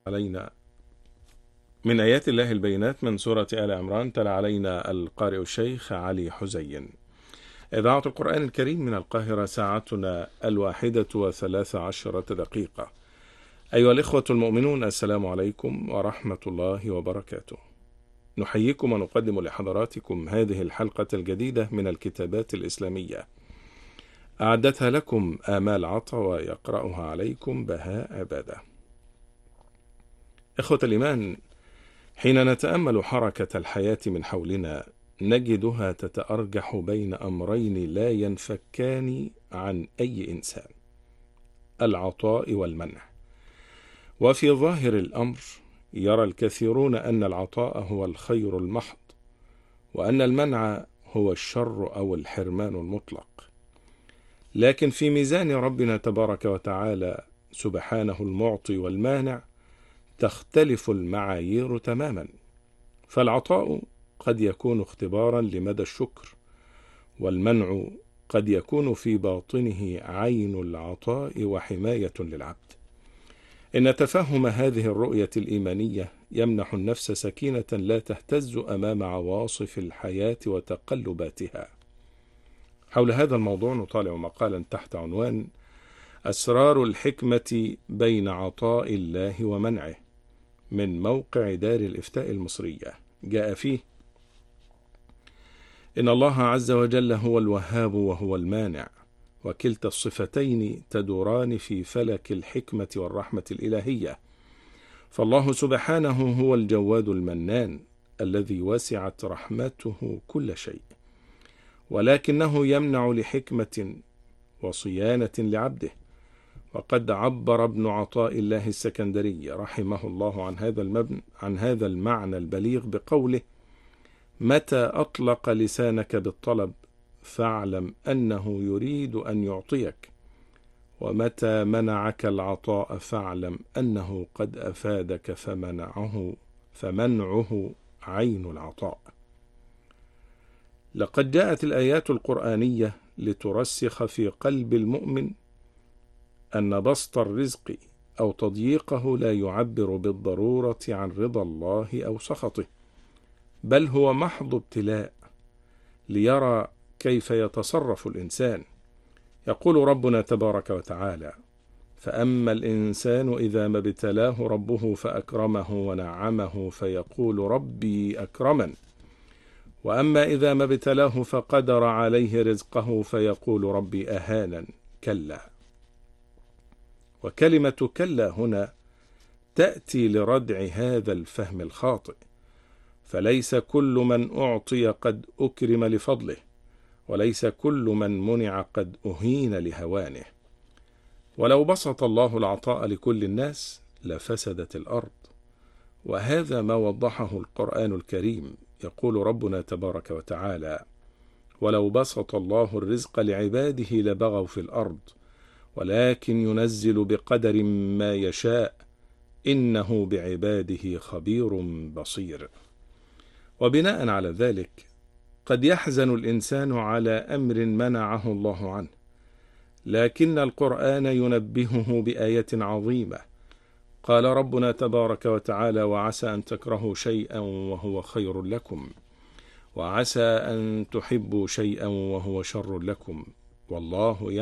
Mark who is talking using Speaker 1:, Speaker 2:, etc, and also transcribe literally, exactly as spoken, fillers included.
Speaker 1: علينا من آيات الله البينات من سورة آل عمران. تلا علينا القارئ الشيخ علي حزين. إذاعة القرآن الكريم من القاهرة، ساعتنا الواحدة وثلاث عشرة دقيقة. أيها الإخوة المؤمنون، السلام عليكم ورحمة الله وبركاته. نحييكم ونقدم لحضراتكم هذه الحلقة الجديدة من الكتابات الإسلامية، أعدتها لكم آمال عطا ويقرأها عليكم بهاء عبادة. إخوة الإيمان، حين نتأمل حركة الحياة من حولنا نجدها تتأرجح بين أمرين لا ينفكان عن أي إنسان: العطاء والمنع. وفي ظاهر الأمر يرى الكثيرون أن العطاء هو الخير المحض، وأن المنع هو الشر أو الحرمان المطلق. لكن في ميزان ربنا تبارك وتعالى سبحانه المعطي والمانع تختلف المعايير تماما. فالعطاء قد يكون اختبارا لمدى الشكر، والمنع قد يكون في باطنه عين العطاء وحماية للعبد. إن تفهم هذه الرؤية الإيمانية يمنح النفس سكينة لا تهتز أمام عواصف الحياة وتقلباتها. حول هذا الموضوع نطالع مقالا تحت عنوان أسرار الحكمة بين عطاء الله ومنعه من موقع دار الإفتاء المصرية. جاء فيه: إن الله عز وجل هو الوهاب وهو المانع، وكلتا الصفتين تدوران في فلك الحكمة والرحمة الإلهية. فالله سبحانه هو الجواد المنان الذي وسعت رحمته كل شيء، ولكنه يمنع لحكمة وصيانة لعبده. وقد عبر ابن عطاء الله السكندري رحمه الله عن هذا المبن عن هذا المعنى البليغ بقوله: متى أطلق لسانك بالطلب فاعلم أنه يريد أن يعطيك، ومتى منعك العطاء فاعلم أنه قد أفادك فمنعه فمنعه عين العطاء. لقد جاءت الآيات القرآنية لترسخ في قلب المؤمن أن بسط الرزق أو تضييقه لا يعبر بالضرورة عن رضا الله أو سخطه، بل هو محض ابتلاء ليرى كيف يتصرف الإنسان. يقول ربنا تبارك وتعالى: فأما الإنسان إذا ما ابتلاه ربه فأكرمه ونعمه فيقول ربي أكرمن، وأما إذا ما ابتلاه فقدر عليه رزقه فيقول ربي أهانن. كلا. وكلمة كلا هنا تأتي لردع هذا الفهم الخاطئ، فليس كل من أعطي قد أكرم لفضله، وليس كل من منع قد أهين لهوانه. ولو بسط الله العطاء لكل الناس لفسدت الأرض، وهذا ما وضحه القرآن الكريم. يقول ربنا تبارك وتعالى: ولو بسط الله الرزق لعباده لبغوا في الأرض ولكن ينزل بقدر ما يشاء إنه بعباده خبير بصير. وبناء على ذلك قد يحزن الإنسان على أمر منعه الله عنه، لكن القرآن ينبهه بآية عظيمة. قال ربنا تبارك وتعالى: وعسى أن تكرهوا شيئا وهو خير لكم، وعسى أن تحبوا شيئا وهو شر لكم، والله